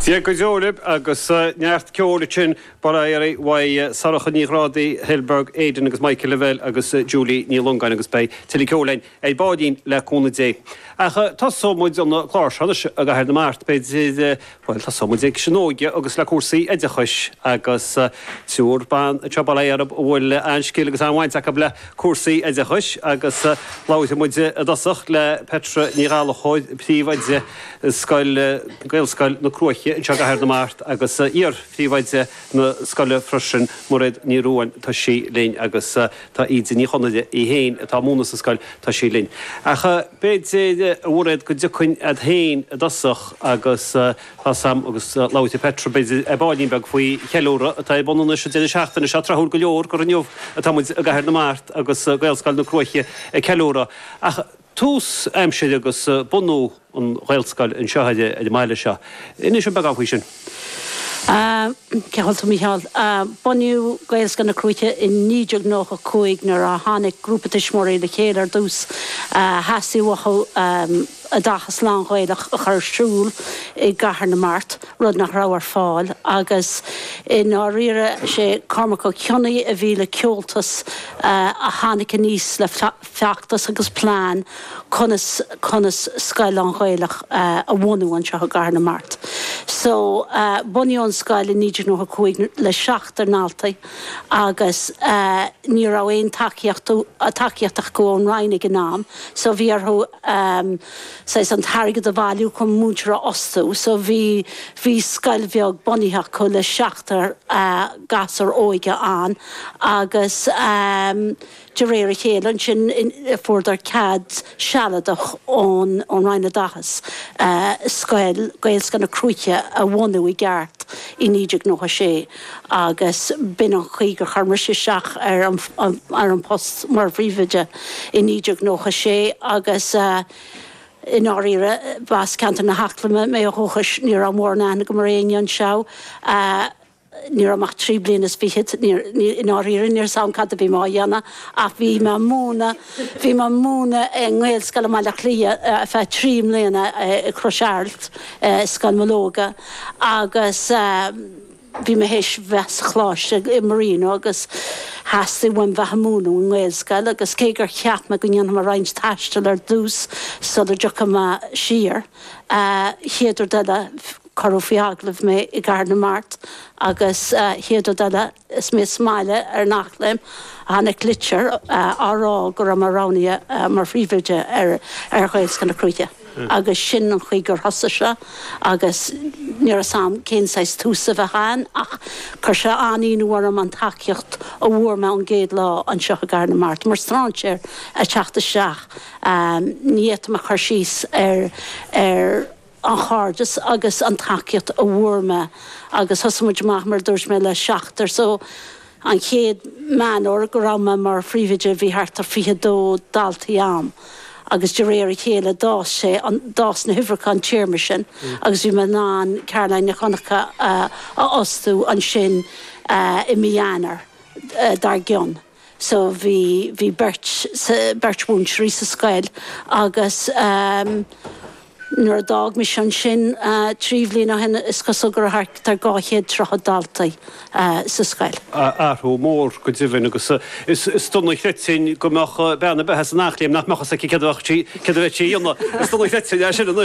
Tí go Jolib agus neart ceolachin bara wai Sarah Nírádaí Hilberg Aidan agus Michael Level agus Julie Nílungan agus bei Tillycolein bádín le cúna dé. Acha tá sómúid an chláir a gahar na mart beid tá sómúid ag sinóige agus le cuasaí idechais agus túr ban trebaléarab bhfuil anscil agus anhaint a le cuasaí idechais agus láite muide a dasach le Petra Nírálachoid príomhaide gailscoil na Cruaiche se gahar na mart agus príomhaide na scoile freisin murid ní ruáin tá sí léinn agus tá iad ní chonaide I héin tá múna sa scoil tá sí léinn. Acha beid bhfuid go dúchain a héin a dasach agus sam agus láite Petra beid báilín beag faoi cheúra atá bunna se déidir seachtainna se trethúil go leor go anniuh atá muid a gahar na mart agus gailscoil na Cruaiche ceúra. Tús aimseid agus bunú an ghailscoil an seoide a maiile seo. Inis sin beag áhuisin. Cehalta Michael, buniu gailscoil na Cruaiche in 1995 nar a tháinig grúpa tismóirí le chéad ar dús hasí wacho a dachas lánghaidach a chuirsúil I gahar na mart rud nach ráhar fáil agus in áíire sé cormacha ceonnaí a bhí le ceoltas a tháinig a níos le feachtas agus plán conas scoil lánghaidach a bhunú an seo gahar na mart. So buniu an scoil in 1995 le 7 náltaí agus ní rá éon takeíochtach go an Rainig in nám, so bhí arthú sais an targad a bhailiú chun múidre ostú, so bhí scoil bheag bunithe chu le 7 gasar óige an agus de réir a chéile sin fórdar cad sealadach ón Rhaine dachas scoil gailscoil na Cruaiche a bhunú I gceart I 1996 agus bin an chuige charmrise seach ar an post mar bhríomhaide I 1996 agus in áíire bas canta na haclama mé a thuchas ní a mórna go mar réon seo ní amach 3 bliain is fichid in áíire níor sam cad a bhí má dhéanana ach bhí má múna an ghailscoil má le clia fe 3 mbliana Croseart scanmológa agus bhí me héis bheits chláiste I Marino agus hasí bhain bheithamúna an ghailscoil agus cégur cheap me go dhéanam mar roinnt taistil ar dús so de deocha siar chéidir deile corú fiaglah mé I gahar na mart agus chéidir deile is mé smaile ar nachlaim hána glitcher árá gur am marránia mar phríomhaide ar ghailscoil na Cruaiche. Agus sin an chuigur hosa se agus níor sam cénsáis túsa bheitcháin ach chur se aníonúar am an takeíocht a bhuair me an géad lá an seo a gahar na mart mar stráintear a teachta seach níiad me chur síos ar an cháirdas agus an takeíocht a bhuair me agus thosamuid meach mar dúirs me le 7 so an chéad meanor go raibh me mar phríomhaide bhí thart ar 22 daltaí am. Agus de réir a chéile dás sé dás na Hifracán tíirme sin agus bhí me ná Caroline na Conacha a ostú an sin I mianar dar gionn. So bhí bert bún trí sa scoil agus nuair a dag mis an sin 3 bliain hen is cosúgur a tar 200 daltaí sa scoil. Arthú mór go dtíbhain agus is stunnaí chréitsin go meach beanna bethe nachlíam nach mechas a ceadhach tí dhéanana is stunnaí chréitsin sin